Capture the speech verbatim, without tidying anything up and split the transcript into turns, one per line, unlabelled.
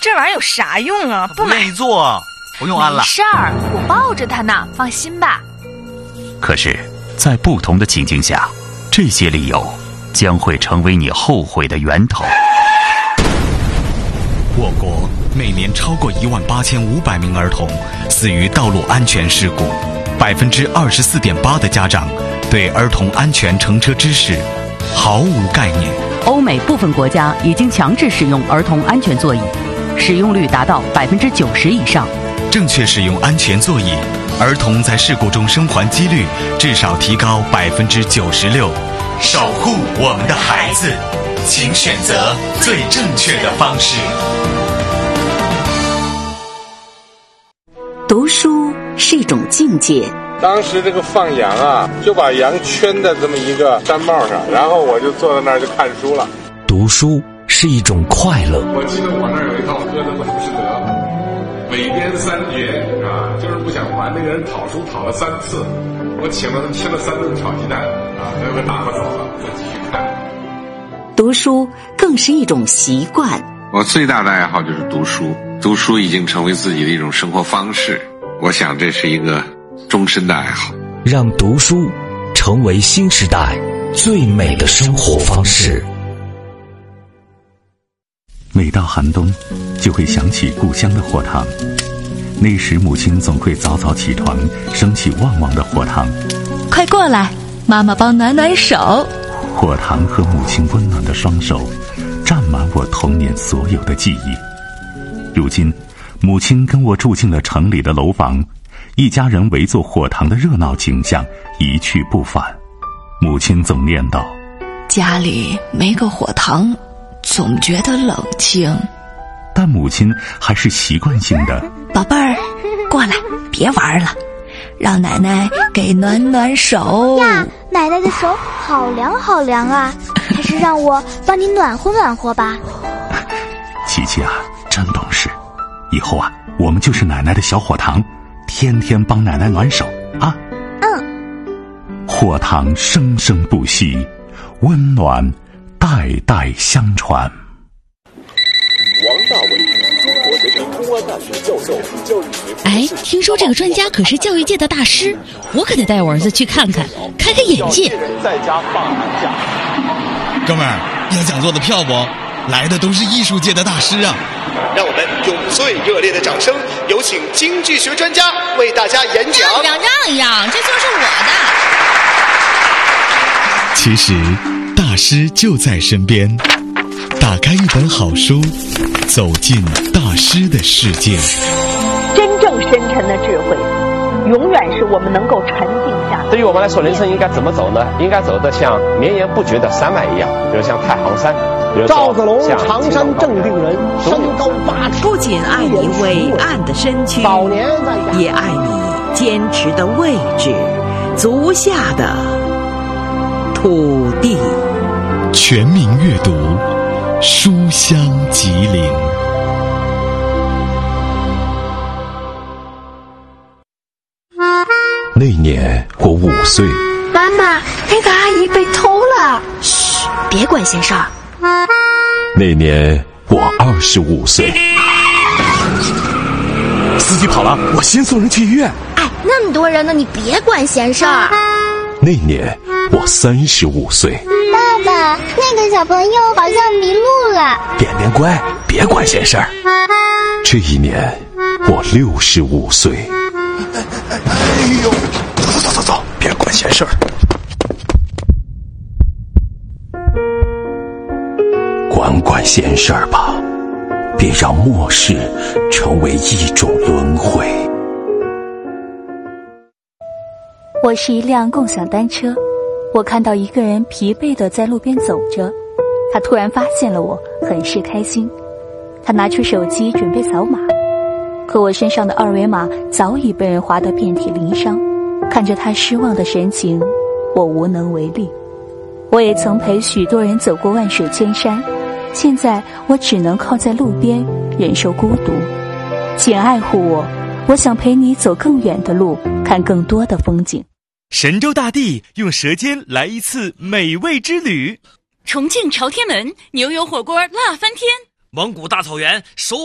这玩意儿有啥用啊？不
不愿意做，不用安了。
没事儿，我抱着它呢，放心吧。
可是，在不同的情境下，这些理由将会成为你后悔的源头。
我国每年超过一万八千五百名儿童死于道路安全事故，百分之二十四点八的家长对儿童安全乘车知识毫无概念。
欧美部分国家已经强制使用儿童安全座椅，使用率达到百分之九十以上。
正确使用安全座椅，儿童在事故中生还几率至少提高百分之九十六。守护我们的孩子，请选择最正确的方式。
读书是一种境界。
当时这个放羊啊，就把羊圈在这么一个毡帽上，然后我就坐在那儿就看书了。
读书是一种快乐。
我记得我那儿有一套歌的不是得尾编三绝啊，就是不想还，那个人讨书讨了三次，我请了他吃了三顿炒鸡蛋啊，最后被打发走了，再继续看。
读书更是一种习惯。
我最大的爱好就是读书，读书已经成为自己的一种生活方式，我想这是一个终身的爱好。
让读书成为新时代最美的生活方式。
每到寒冬，就会想起故乡的火塘。那时母亲总会早早起床，升起旺旺的火塘。
快过来，妈妈帮暖暖手。
火塘和母亲温暖的双手，占满我童年所有的记忆。如今，母亲跟我住进了城里的楼房，一家人围坐火塘的热闹景象一去不返。母亲总念叨：
家里没个火塘，总觉得冷清。
但母亲还是习惯性的：
宝贝儿，过来，别玩了，让奶奶给暖暖手
呀。奶奶的手好凉好凉啊，还是让我帮你暖和暖和吧。
琪琪啊，真懂事，以后啊，我们就是奶奶的小火塘，天天帮奶奶暖手啊。
嗯。
火塘生生不息，温暖代代相传。
王大伟，中国人民公安大学教授，教育学。
哎，听说这个专家可是教育界的大师，我可得带我儿子去看看，开开眼界。
在家放寒假。
哥们儿，要讲座的票不？来的都是艺术界的大师啊！
让我们用最热烈的掌声，有请京剧学专家为大家演讲。
让让让一让，这就是我的。
其实，大师就在身边。打开一本好书，走进大师的世界。
真正深沉的智慧，永远是我们能够沉静下。
对于我们来说，人生应该怎么走呢？应该走得像绵延不绝的山脉一样，比如像太行山，比如
赵子龙，常山正定人，身高八尺。
不仅爱你伟岸的身躯，
早年在
也爱你坚持的位置，足下的土地。
全民阅读，书香吉林。
那年我五岁。
妈妈，那个阿姨被偷了。
嘘，别管闲事儿。
那年我二十五岁。
司机跑了，我先送人去医院。
哎，那么多人呢，你别管闲事儿。
那年我三十五岁。
爸爸，那个小朋友好像迷路了。
便便乖，别管闲事儿。这一年我六十五岁。
哎呦，走走走走，别管闲事儿。
管管闲事儿吧，别让末世成为一种轮回。
我是一辆共享单车，我看到一个人疲惫地在路边走着，他突然发现了我，很是开心。他拿出手机准备扫码，可我身上的二维码早已被人划得遍体鳞伤。看着他失望的神情，我无能为力。我也曾陪许多人走过万水千山，现在我只能靠在路边忍受孤独。请爱护我，我想陪你走更远的路，看更多的风景。
神州大地用舌尖来一次美味之旅。
重庆朝天门牛油火锅辣翻天。
蒙古大草原手